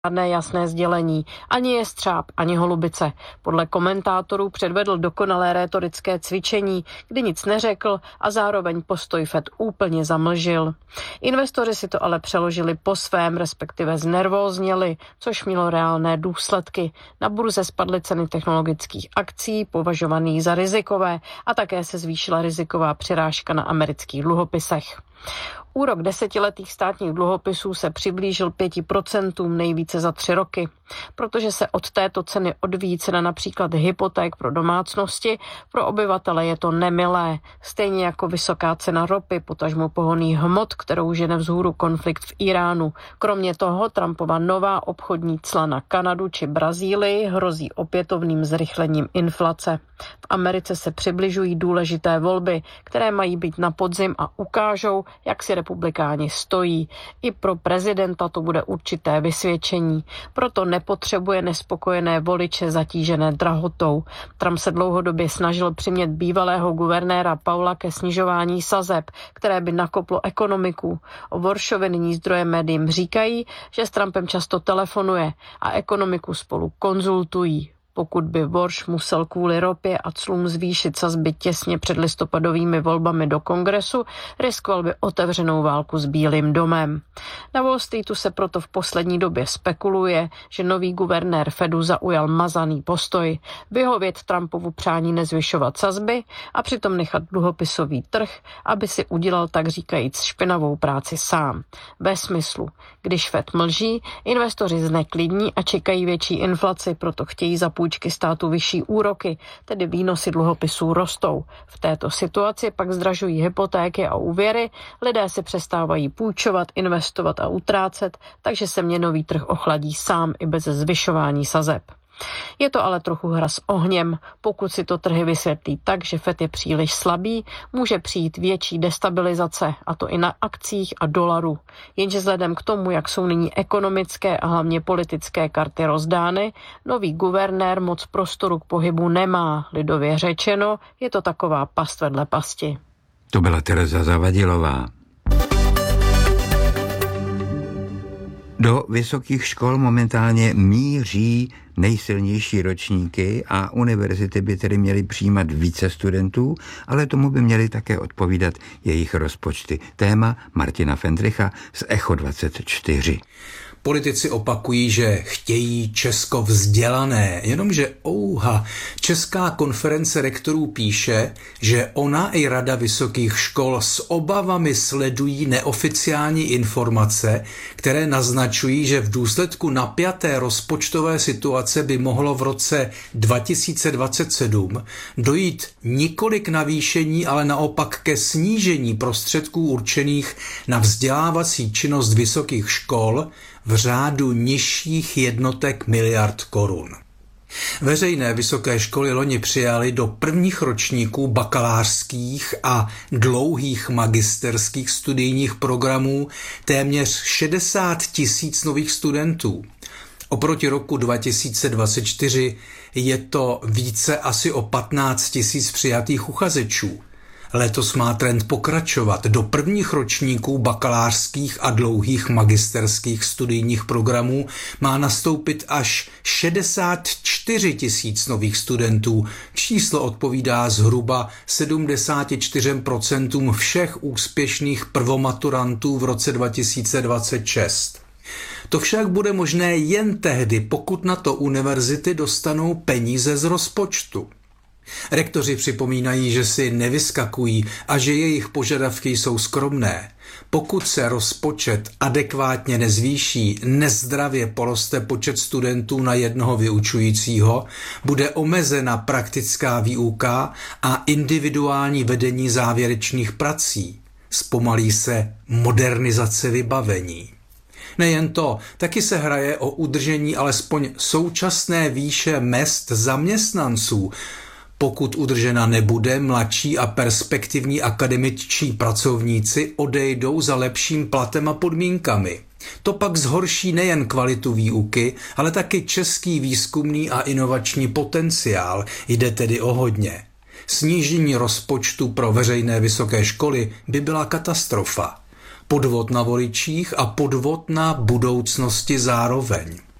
žádné jasné sdělení, ani jestřáb, ani holubice. Podle komentátorů předvedl dokonalé rétorické cvičení, kdy nic neřekl a zároveň postoj FED úplně zamlžil. Investoři si to ale přeložili po svém, respektive znervózněli, což mělo reálné důsledky. Na burze spadly ceny technologických akcí, považovaných za rizikové, a také se zvýšila riziková přirážka na amerických dluhopisech. Úrok desetiletých státních dluhopisů se přiblížil 5%, nejvíce za 3 roky. Protože se od této ceny odvíjí cena například hypoték pro domácnosti, pro obyvatele je to nemilé. Stejně jako vysoká cena ropy, potažmo pohonných hmot, kterou žene vzhůru konflikt v Iránu. Kromě toho Trumpova nová obchodní cla na Kanadu či Brazílii hrozí opětovným zrychlením inflace. V Americe se přibližují důležité volby, které mají být na podzim a ukážou, jak si republikáni stojí. I pro prezidenta to bude určité vysvědčení. Proto nepotřebuje nespokojené voliče zatížené drahotou. Trump se dlouhodobě snažil přimět bývalého guvernéra Powella ke snižování sazeb, které by nakoplo ekonomiku. O Warshovi nyní zdroje médiím říkají, že s Trumpem často telefonuje a ekonomiku spolu konzultují. Pokud by Warsh musel kvůli ropě a clům zvýšit sazby těsně před listopadovými volbami do kongresu, riskoval by otevřenou válku s Bílým domem. Na Wall Streetu se proto v poslední době spekuluje, že nový guvernér Fedu zaujal mazaný postoj, vyhovět Trumpovu přání nezvyšovat sazby a přitom nechat dluhopisový trh, aby si udělal tak říkajíc špinavou práci sám. Ve smyslu, když Fed mlží, investoři zneklidní a čekají větší inflaci, proto chtějí za půjčky státu vyšší úroky, tedy výnosy dluhopisů rostou. V této situaci pak zdražují hypotéky a úvěry, lidé si přestávají půjčovat, investovat a utrácet, takže se měnový trh ochladí sám i bez zvyšování sazeb. Je to ale trochu hra s ohněm. Pokud si to trhy vysvětlí tak, že Fed je příliš slabý, může přijít větší destabilizace, a to i na akcích a dolaru. Jenže vzhledem k tomu, jak jsou nyní ekonomické a hlavně politické karty rozdány, nový guvernér moc prostoru k pohybu nemá. Lidově řečeno, je to taková past vedle pasti. To byla Tereza Zavadilová. Do vysokých škol momentálně míří nejsilnější ročníky a univerzity by tedy měly přijímat více studentů, ale tomu by měly také odpovídat jejich rozpočty. Téma Martina Fendricha z Echo 24. Politici opakují, že chtějí Česko vzdělané, jenomže Česká konference rektorů píše, že ona i Rada vysokých škol s obavami sledují neoficiální informace, které naznačují, že v důsledku napjaté rozpočtové situace by mohlo v roce 2027 dojít nikoli k navýšení, ale naopak ke snížení prostředků určených na vzdělávací činnost vysokých škol v řádu nižších jednotek miliard korun. Veřejné vysoké školy loni přijaly do prvních ročníků bakalářských a dlouhých magisterských studijních programů téměř 60 000 nových studentů. Oproti roku 2024 je to více asi o 15 000 přijatých uchazečů. Letos má trend pokračovat. Do prvních ročníků bakalářských a dlouhých magisterských studijních programů má nastoupit až 64 000 nových studentů. Číslo odpovídá zhruba 74% všech úspěšných prvomaturantů v roce 2026. To však bude možné jen tehdy, pokud na to univerzity dostanou peníze z rozpočtu. Rektoři připomínají, že si nevyskakují a že jejich požadavky jsou skromné. Pokud se rozpočet adekvátně nezvýší, nezdravě poroste počet studentů na jednoho vyučujícího, bude omezena praktická výuka a individuální vedení závěrečných prací. Zpomalí se modernizace vybavení. Nejen to, taky se hraje o udržení alespoň současné výše mezd zaměstnanců. Pokud udržena nebude, mladší a perspektivní akademičtí pracovníci odejdou za lepším platem a podmínkami. To pak zhorší nejen kvalitu výuky, ale taky český výzkumný a inovační potenciál. Jde tedy o hodně. Snížení rozpočtu pro veřejné vysoké školy by byla katastrofa. Podvod na voličích a podvod na budoucnosti zároveň.